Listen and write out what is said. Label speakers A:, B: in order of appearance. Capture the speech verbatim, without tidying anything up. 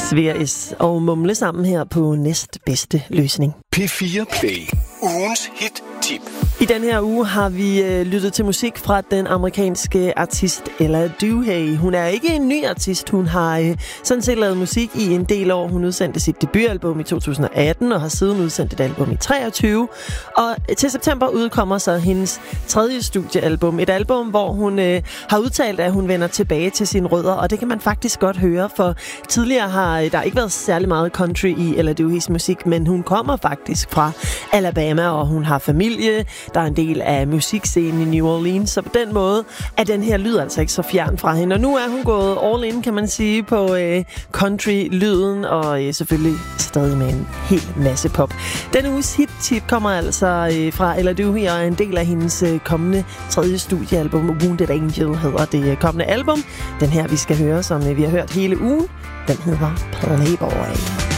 A: Sværis og Mumle sammen her på næstbedste løsning.
B: P fire Play. Ugens hit-tip.
A: I den her uge har vi øh, lyttet til musik fra den amerikanske artist Ella Doohay. Hun er ikke en ny artist. Hun har øh, sådan set lavet musik i en del år. Hun udsendte sit debutalbum i to tusind og atten og har siden udsendt et album i treogtyve. Og til september udkommer så hendes tredje studiealbum. Et album, hvor hun øh, har udtalt, at hun vender tilbage til sine rødder. Og det kan man faktisk godt høre, for tidligere har der ikke været særlig meget country i Ella Doohays musik, men hun kommer faktisk fra Alabama, og hun har familie. Der er en del af musikscenen i New Orleans, så på den måde er den her lyd altså ikke så fjern fra hende. Og nu er hun gået all in, kan man sige, på øh, country-lyden, og øh, selvfølgelig stadig med en hel masse pop. Denne uges hit-tip kommer altså øh, fra Ella Doohay, og er en del af hendes øh, kommende tredje studiealbum. Wounded Angel hedder det øh, kommende album. Den her, vi skal høre, som øh, vi har hørt hele ugen, den hedder Playboy.